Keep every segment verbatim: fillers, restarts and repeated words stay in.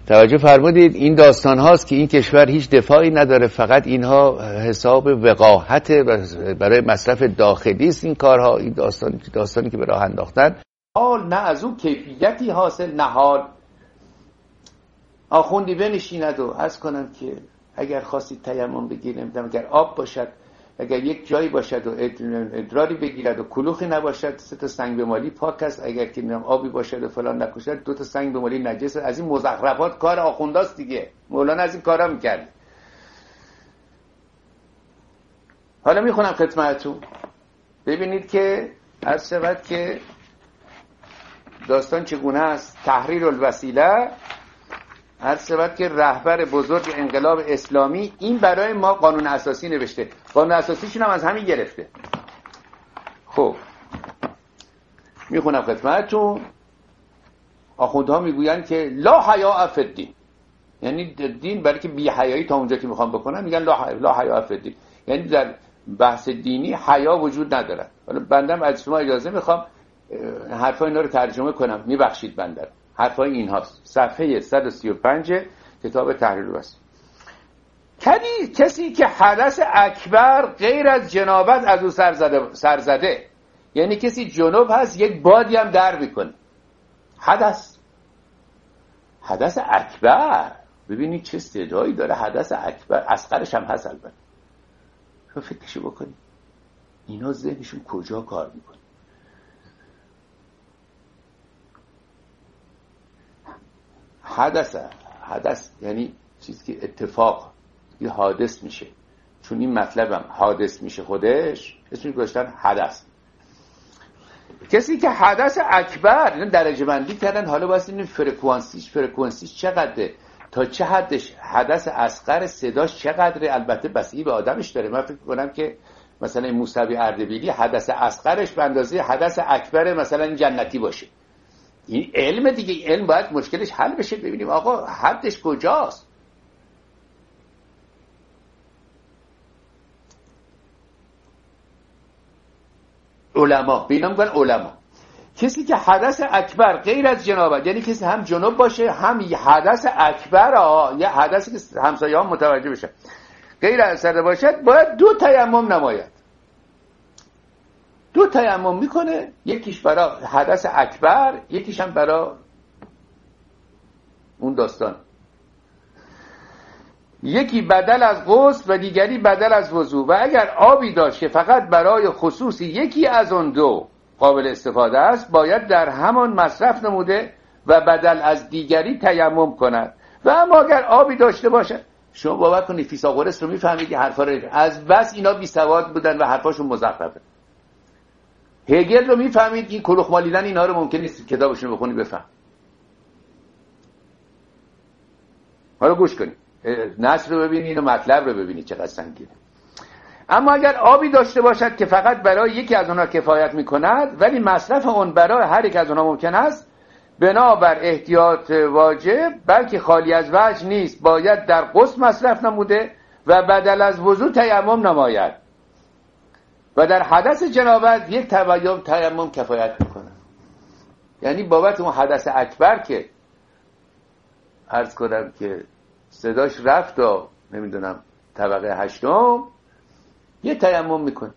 توجه فرمودید این داستان هاست که این کشور هیچ دفاعی نداره، فقط اینها حساب وقاحت برای مصرف داخلی است. این کارها، این داستان داستانی که به راه انداختن، حال نه از اون کیفیتی حاصل، نه حال. آخوندی بنشیند و عرض کنم که اگر خواستید تیمم بگیریم، اگر آب باشد، اگر یک جایی باشد و ادراری بگیرد و کلوخی نباشد، سه تا سنگ بمالی پاک است، اگر که نم آبی باشد و فلان نکشد، دو تا سنگ بمالی نجس. از این مزخرفات کار آخونداست دیگه. مولانا از این کارا میکرد. حالا میخونم خدمتتون ببینید که عرض شود که داستان چگونه است. تحریر الوسیله عرض شود که رهبر بزرگ انقلاب اسلامی این برای ما قانون اساسی نوشته. قانون اساسیشون هم از همین گرفته. خب میخونم خدمتتون. آخوندها میگویند که لا حیاء فی الدین، یعنی دین برای که بی حیایی تا اونجا که میخوام بکنم میگن لا حیاء فی الدین، یعنی در بحث دینی حیا وجود ندارد. حالا بندم از شما اجازه میخوام حرفای اینا رو ترجمه کنم، میبخشید بنده. حرفای این هاست، صفحه صد و سی و پنج کتاب تحریر الوسیله. کدی کسی که حدث اکبر غیر از جنابت از او سرزده, سرزده یعنی کسی جنوب هست یک بادی هم در میکنه. حدث حدث اکبر، ببینید چه صدایی داره. حدث اکبر اصغرش هم هست البته. شما فکرشو بکنید اینا ذهنشون کجا کار میکنه. حدث حدث یعنی چیزی که اتفاق یه حادث میشه، چون این مطلبم حادث میشه خودش اسمش گذاشتن حدث. کسی که حدث اکبر، اینا درجه بندی کردن. حالا واسه این فرکانسیش فرکانسیش چقدره، تا چه حدش. حدث اصغر صداش چقدره، البته بستگی به آدمش داره. من فکر کنم که مثلا موسوی اردبیلی حدث اصغرش به اندازه حدث اکبر مثلا جنتی باشه. این علم دیگه، این علم باید مشکلش حل بشه. ببینیم آقا حدش کجاست. علما بینام کن علما. کسی که حدث اکبر غیر از جنابت، یعنی کسی هم جنوب باشه هم حدث اکبر ها، یه حدثی که همسایه ها متوجه بشه، غیر از سر باشد، باید دو تیمم نماید. دو تیمم میکنه، یکیش برای حدث اکبر، یکیش هم برای اون داستان. یکی بدل از غسل و دیگری بدل از وضو. و اگر آبی داشت که فقط برای خصوصی یکی از اون دو قابل استفاده است، باید در همان مصرف نموده و بدل از دیگری تیمم کند. و اما اگر آبی داشته باشد، شما باور کنید فیثاغورس رو میفهمید حرفا رو، از بس اینا بی سواد بودن و حرفاشون مزخرفه. هگل رو میفهمید، این کلوخ مالیدن اینا رو ممکن نیست کتابشون رو بخونی بفهم. حالا گوش کنید، نصر رو ببینید و مطلب رو ببینید چقدر سنگینه. اما اگر آبی داشته باشد که فقط برای یکی از اونها کفایت میکند، ولی مصرف اون برای هر یک از اونها ممکن است، بنابر احتیاط واجب بلکه خالی از وجه نیست، باید در غسل مصرف نموده و بدل از وضو تیمم نماید. و در حدث جنابت یک تیمم تیمم کفایت میکنه. یعنی بابت اون حدث اکبر که عرض کنم که صداش رفت و نمیدونم طبقه هشتم، یه تیمم میکنه.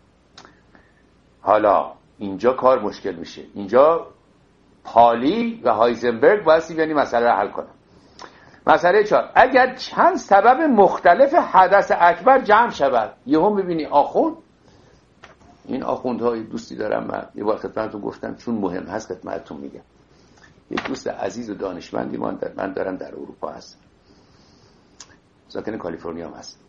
حالا اینجا کار مشکل میشه. اینجا پالی و هایزنبرگ باید یعنی مسئله رو حل کنن. مسئله چهار، اگر چند سبب مختلف حدث اکبر جمع شود. یه هم ببینی آخوند، این آخوندهای دوستی دارم، من یه بار خدمتتون گفتم چون مهم هست خدمتتون میگم. یک دوست عزیز و دانشمندی من دارم در اروپا هست، ساکن کالیفرنیا هم هست.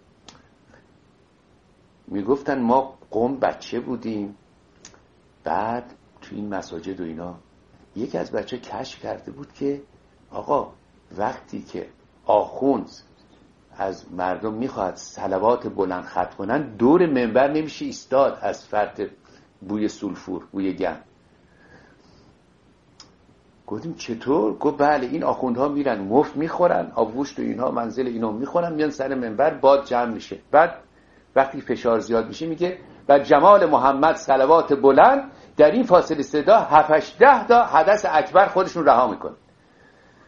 میگفتن ما قوم بچه بودیم، بعد تو این مساجد و اینا یکی از بچه کشف کرده بود که آقا وقتی که آخوند از مردم میخواد صلوات بلند ختم کنن، دور منبر نمیشه ایستاد از فرط بوی سولفور، بوی گند. گفتیم چطور؟ گفت بله این آخوندها میرن مفت میخورن، آبگوشت و اینها منزل اینو میخورن، میان سر منبر باد جمع میشه. بعد وقتی فشار زیاد میشه میگه بعد جمال محمد صلوات بلند، در این فاصله صدا هفت ده تا حدث اکبر خودشون رها میکنه.